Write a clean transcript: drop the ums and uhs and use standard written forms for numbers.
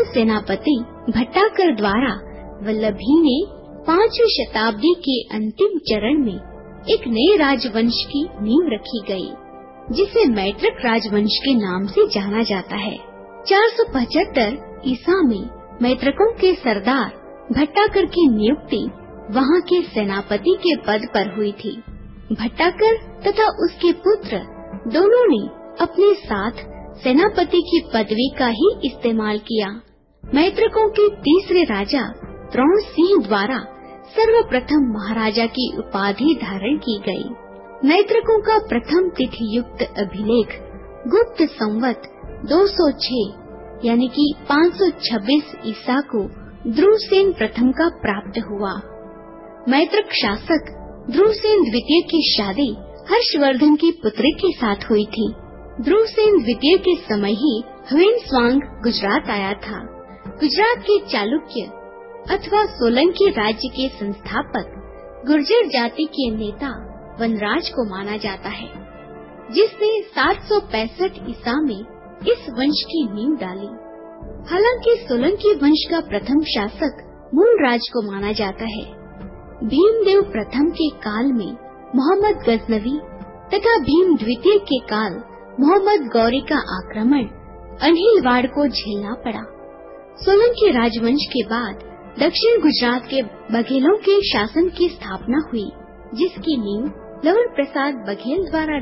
सेनापति भट्टाकर द्वारा वल्लभी ने 5वीं शताब्दी के अंतिम चरण में एक नए राजवंश की नींव रखी गई, जिसे मैत्रक राजवंश के नाम से जाना जाता है। 475 ईसा में मैत्रकों के सरदार भट्टाकर की नियुक्ति वहाँ के सेनापति के पद पर हुई थी। भट्टाकर तथा उसके पुत्र दोनों ने अपने साथ सेनापति की पदवी का ही इस्तेमाल किया। मैत्रकों के तीसरे राजा द्रोण सिंह द्वारा सर्वप्रथम महाराजा की उपाधि धारण की गई। मैत्रकों का प्रथम तिथि युक्त अभिलेख गुप्त संवत 206 यानी कि 526 ईसा को ध्रुवसेन प्रथम का प्राप्त हुआ। मैत्रक शासक ध्रुवसेन द्वितीय की शादी हर्षवर्धन की पुत्री के साथ हुई थी। ध्रुवसेन द्वितीय के समय ही ह्वेनत्सांग गुजरात आया था। गुजरात के चालुक्य अथवा सोलंकी राज्य के संस्थापक गुर्जर जाति के नेता वनराज को माना जाता है, जिसने 765 ईसा में इस वंश की नींव डाली। हालांकि सोलंकी वंश का प्रथम शासक मूलराज को माना जाता है। भीमदेव प्रथम के काल में मोहम्मद गजनवी तथा भीम द्वितीय के काल मोहम्मद गौरी का आक्रमण अनहिलवाड़ को झेलना पड़ा। सोलंकी राजवंश के बाद दक्षिण गुजरात के बघेलों के शासन की स्थापना हुई, जिसकी नींव लवण प्रसाद बघेल द्वारा